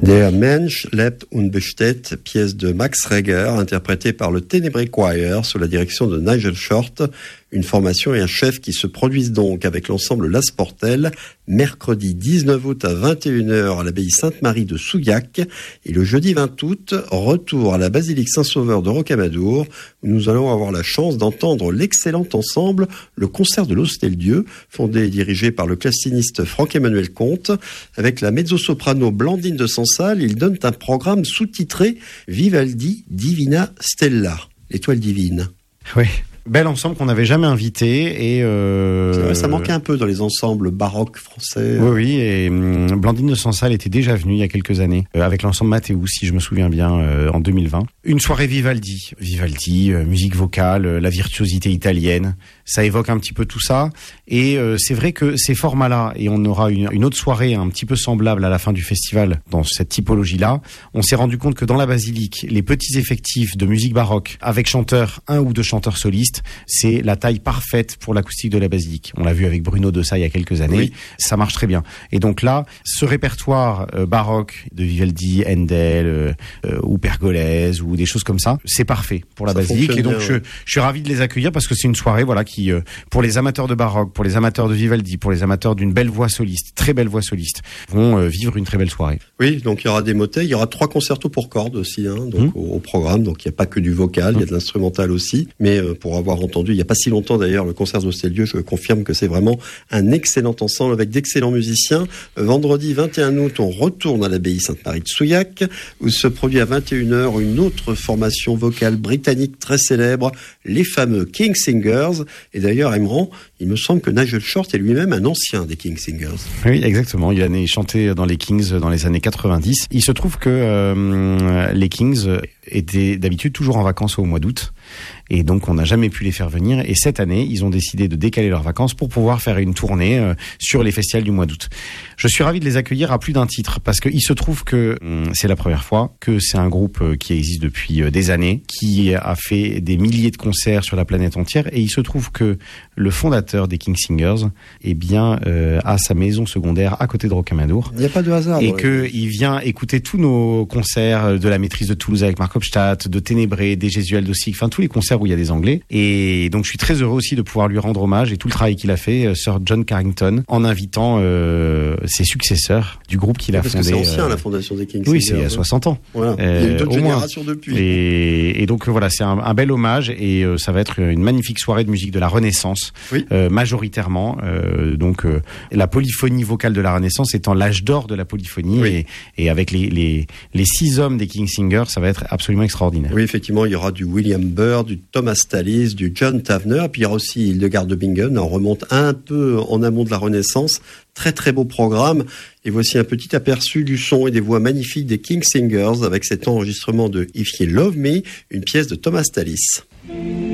Der Mensch lebt und besteht, pièce de Max Reger, interprétée par le Tenebrae Choir sous la direction de Nigel Short. Une formation et un chef qui se produisent donc avec l'ensemble Las Portelles, mercredi 19 août à 21h à l'abbaye Sainte-Marie de Souillac et le jeudi 20 août, retour à la basilique Saint-Sauveur de Rocamadour où nous allons avoir la chance d'entendre l'excellent ensemble Le Concert de l'Hostel-Dieu, fondé et dirigé par le classiniste Franck-Emmanuel Comte. Avec la mezzo-soprano Blandine de Sansal, ils donnent un programme sous-titré Vivaldi Divina Stella, l'étoile divine. Oui. Bel ensemble qu'on n'avait jamais invité et c'est vrai, ça manquait un peu dans les ensembles baroques français. Oui, et Blandine de Sansal était déjà venue il y a quelques années avec l'ensemble Mathéou, si je me souviens bien, en 2020. Une soirée Vivaldi, musique vocale, la virtuosité italienne, ça évoque un petit peu tout ça. Et c'est vrai que ces formats-là, et on aura une autre soirée un petit peu semblable à la fin du festival dans cette typologie-là, on s'est rendu compte que dans la basilique, les petits effectifs de musique baroque avec chanteurs, 1 ou 2 chanteurs solistes, c'est la taille parfaite pour l'acoustique de la basilique. On l'a vu avec Bruno Dessay il y a quelques années, oui. Ça marche très bien. Et donc là, ce répertoire baroque de Vivaldi, Handel ou Pergolèse ou des choses comme ça, c'est parfait pour la basilique. Et donc je suis ravi de les accueillir parce que c'est une soirée qui, pour les amateurs de baroque, pour les amateurs de Vivaldi, pour les amateurs d'une belle voix soliste, très belle voix soliste, vont vivre une très belle soirée. Oui, donc il y aura des motets, il y aura 3 concertos pour cordes aussi, donc au programme. Donc il n'y a pas que du vocal, il y a de l'instrumental aussi. Mais pour avoir entendu il n'y a pas si longtemps d'ailleurs le concert de l'Hostel-Dieu, je confirme que c'est vraiment un excellent ensemble avec d'excellents musiciens. Vendredi 21 août, on retourne à l'abbaye Sainte-Marie de Souillac où se produit à 21h une autre formation vocale britannique très célèbre, les fameux King Singers. Et d'ailleurs, Emran, il me semble que Nigel Short est lui-même un ancien des King Singers. Oui, exactement. Il a chanté dans les Kings dans les années 90. Il se trouve que les Kings étaient d'habitude toujours en vacances au mois d'août. Et donc, on n'a jamais pu les faire venir. Et cette année, ils ont décidé de décaler leurs vacances pour pouvoir faire une tournée sur les festivals du mois d'août. Je suis ravi de les accueillir à plus d'un titre parce qu'il se trouve que c'est la première fois que c'est un groupe qui existe depuis des années, qui a fait des milliers de concerts sur la planète entière. Et il se trouve que le fondateur des King Singers, a sa maison secondaire à côté de Rocamadour. Il n'y a pas de hasard. Et qu'il vient écouter tous nos concerts de la Maîtrise de Toulouse avec Marc Hofstadt, de Ténébré, des Jésuels d'Ossig, enfin tous les concerts où il y a des Anglais. Et donc je suis très heureux aussi de pouvoir lui rendre hommage et tout le travail qu'il a fait, Sir John Carrington, en invitant ses successeurs du groupe qu'il a fondé. Parce que c'est ancien la fondation des King Singers. Oui, c'est il y a 60 ans. Voilà. Il y a eu d'autres générations depuis. Et donc voilà, c'est un bel hommage et ça va être une magnifique soirée de musique de la Renaissance, majoritairement. Donc la polyphonie vocale de la Renaissance étant l'âge d'or de la polyphonie et avec les 6 hommes des King Singers, ça va être absolument extraordinaire. Oui, effectivement, il y aura du William Byrd, du Thomas Tallis, du John Tavener, puis il y aura aussi Hildegard de Bingen. On remonte un peu en amont de la Renaissance. Très très beau programme. Et voici un petit aperçu du son et des voix magnifiques des King Singers avec cet enregistrement de If You Love Me, une pièce de Thomas Tallis.